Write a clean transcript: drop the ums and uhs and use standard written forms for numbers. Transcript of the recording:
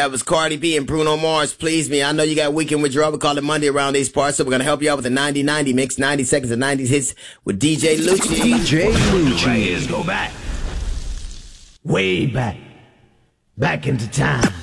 That was Cardi B and Bruno Mars, Please Me. I know you got Weekend Withdrawal. We call it Monday around these parts, so we're going to help you out with the 90-90 mix, 90 seconds of 90s hits with DJ Lucci. DJ Lucci. Right, let's go back. Way back. Back into time.